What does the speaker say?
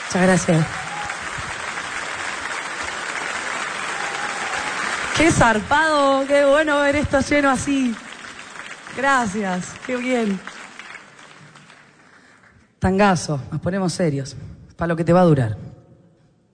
Muchas gracias. Qué zarpado, qué bueno ver esto lleno así. Gracias, qué bien. Tangazo, nos ponemos serios, para lo que te va a durar.